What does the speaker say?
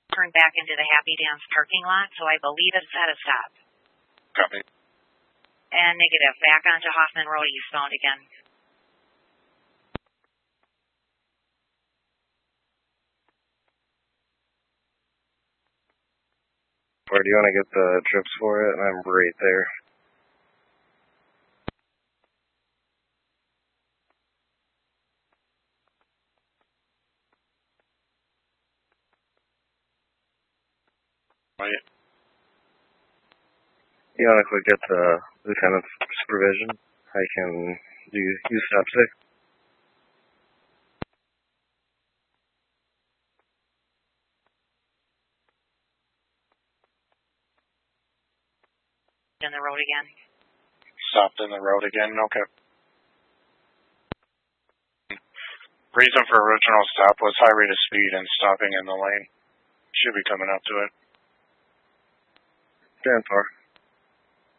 Turn back into the Happy Dance parking lot, so I believe it's at a stop. Copy. And negative, back onto Hoffman Road eastbound again. Where do you want to get the trips for it? And I'm right there. Right. You want to click get the lieutenant's supervision? I can use step 6. In the road again. Stopped in the road again, okay. Reason for original stop was high rate of speed and stopping in the lane. Should be coming up to it. Stand for.